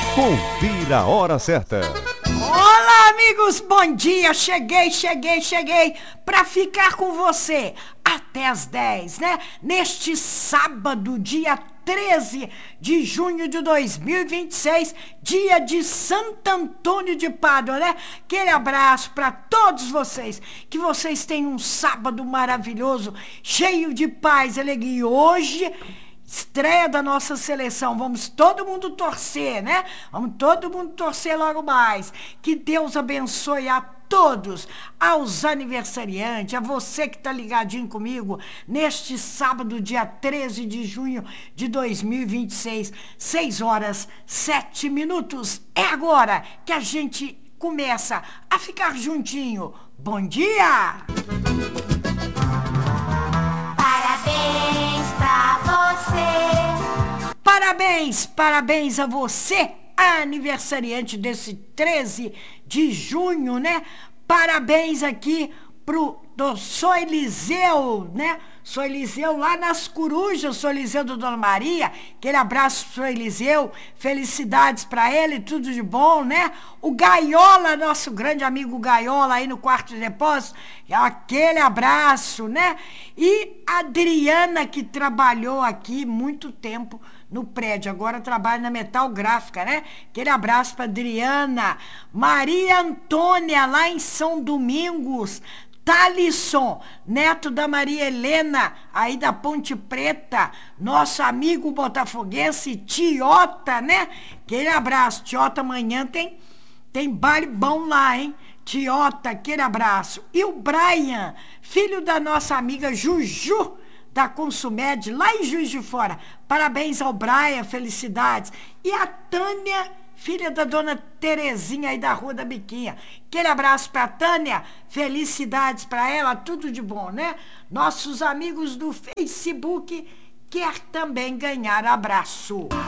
Confira a hora certa. Olá, amigos, bom dia. Cheguei para ficar com você até as 10, né? Neste sábado, dia 13 de junho de 2026, dia de Santo Antônio de Pádua, né? Aquele abraço para todos vocês, que vocês tenham um sábado maravilhoso, cheio de paz e alegria. Hoje, estreia da nossa seleção, vamos todo mundo torcer, né? Vamos todo mundo torcer logo mais. Que Deus abençoe a todos, aos aniversariantes, a você que está ligadinho comigo neste sábado, dia 13 de junho de 2026, 6 horas 7 minutos. É agora que a gente começa a ficar juntinho. Bom dia! Parabéns pra você. Parabéns a você, aniversariante desse 13 de junho, né? Parabéns aqui do Sou Eliseu, né? Sou Eliseu lá nas Corujas, Sou Eliseu do Dona Maria. Aquele abraço pro Eliseu, felicidades para ele, tudo de bom, né? O Gaiola, nosso grande amigo Gaiola aí no quarto de depósito, aquele abraço, né? E a Adriana, que trabalhou aqui muito tempo no prédio, agora trabalha na Metal Gráfica, né? Aquele abraço para Adriana. Maria Antônia, lá em São Domingos. Thalisson, neto da Maria Helena, aí da Ponte Preta, nosso amigo botafoguense, Tiota, né? Aquele abraço. Tiota, amanhã tem baile bom lá, hein? Tiota, aquele abraço. E o Brian, filho da nossa amiga Juju, da Consumed, lá em Juiz de Fora. Parabéns ao Brian, felicidades. E a Tânia, filha da dona Terezinha aí da Rua da Biquinha. Aquele abraço pra Tânia, felicidades pra ela, tudo de bom, né? Nossos amigos do Facebook quer também ganhar abraço.